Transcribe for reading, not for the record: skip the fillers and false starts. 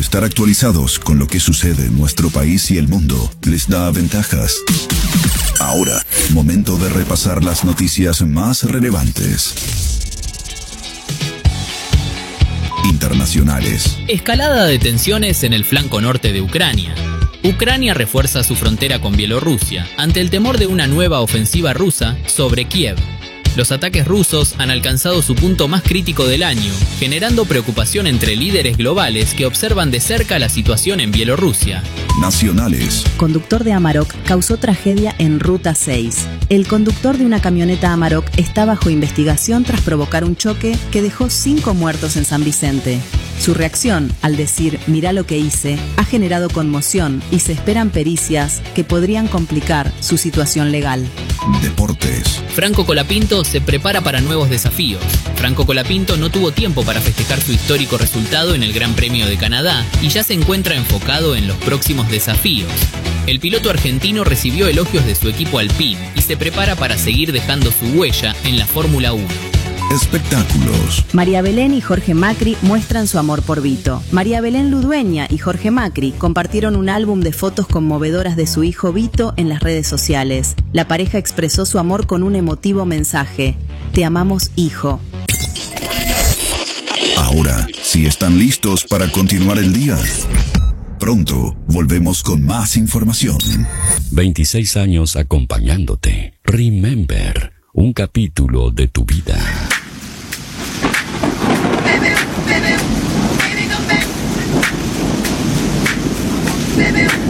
Estar actualizados con lo que sucede en nuestro país y el mundo les da ventajas. Ahora, momento de repasar las noticias más relevantes. Internacionales. Escalada de tensiones en el flanco norte de Ucrania. Ucrania refuerza su frontera con Bielorrusia ante el temor de una nueva ofensiva rusa sobre Kiev. Los ataques rusos han alcanzado su punto más crítico del año, generando preocupación entre líderes globales que observan de cerca la situación en Bielorrusia. Nacionales. Conductor de Amarok causó tragedia en Ruta 6. El conductor de una camioneta Amarok está bajo investigación tras provocar un choque que dejó 5 muertos en San Vicente. Su reacción, al decir «mirá lo que hice», ha generado conmoción y se esperan pericias que podrían complicar su situación legal. Deportes. Franco Colapinto se prepara para nuevos desafíos. Franco Colapinto no tuvo tiempo para festejar su histórico resultado en el Gran Premio de Canadá y ya se encuentra enfocado en los próximos desafíos. El piloto argentino recibió elogios de su equipo Alpine y se prepara para seguir dejando su huella en la Fórmula 1. Espectáculos. María Belén y Jorge Macri muestran su amor por Vito. María Belén Ludueña y Jorge Macri compartieron un álbum de fotos conmovedoras de su hijo Vito en las redes sociales. La pareja expresó su amor con un emotivo mensaje: «Te amamos, hijo». Ahora, si están listos para continuar el día, pronto volvemos con más información. 26 años acompañándote. Remember, un capítulo de tu vida. Baby,